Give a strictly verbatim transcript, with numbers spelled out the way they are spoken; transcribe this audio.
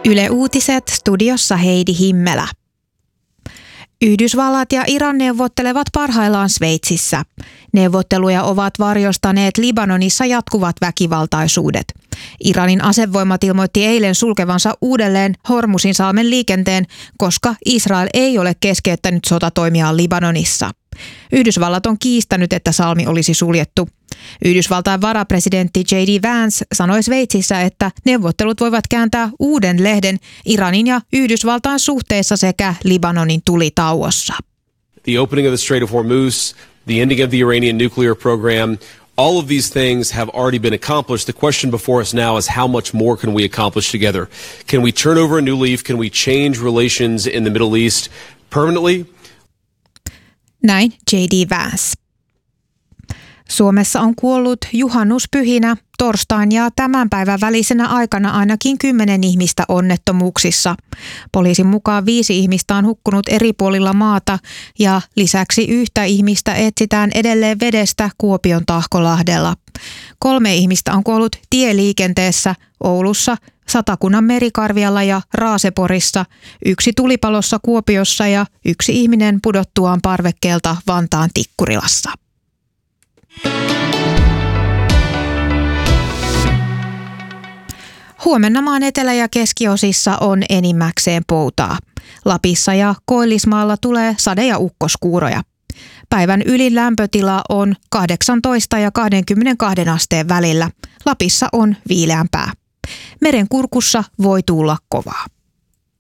Yle Uutiset, studiossa Heidi Himmelä. Yhdysvallat ja Iran neuvottelevat parhaillaan Sveitsissä. Neuvotteluja ovat varjostaneet Libanonissa jatkuvat väkivaltaisuudet. Iranin asevoimat ilmoitti eilen sulkevansa uudelleen Hormuzinsalmen liikenteen, koska Israel ei ole keskeyttänyt sotatoimiaan Libanonissa. Yhdysvallat on kiistänyt, että salmi olisi suljettu. Yhdysvaltain varapresidentti J D Vance sanoi Sveitsissä, että neuvottelut voivat kääntää uuden lehden Iranin ja Yhdysvaltain suhteissa sekä Libanonin tulitauossa. The opening of the Strait of Hormuz, the ending of the Iranian nuclear program, all of these things have already been accomplished. The question before us now is how much more can we accomplish together? Can we turn over a new leaf? Can we change relations in the Middle East permanently? Näin J D Vance. Suomessa on kuollut juhannuspyhinä torstain ja tämän päivän välisenä aikana ainakin kymmenen ihmistä onnettomuuksissa. Poliisin mukaan viisi ihmistä on hukkunut eri puolilla maata ja lisäksi yhtä ihmistä etsitään edelleen vedestä Kuopion Tahkolahdella. Kolme ihmistä on kuollut tieliikenteessä Oulussa, Satakunnan Merikarvialla ja Raaseporissa, yksi tulipalossa Kuopiossa ja yksi ihminen pudottuaan parvekkeelta Vantaan Tikkurilassa. Huomenna maan etelä- ja keskiosissa on enimmäkseen poutaa. Lapissa ja Koillismaalla tulee sade- ja ukkoskuuroja. Päivän ylin lämpötila on kahdeksantoista ja kaksikymmentäkaksi asteen välillä. Lapissa on viileämpää. Merenkurkussa voi tulla kovaa.